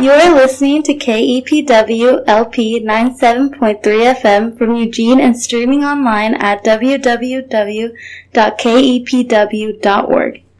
You're listening to KEPW LP 97.3 FM from Eugene and streaming online at www.kepw.org.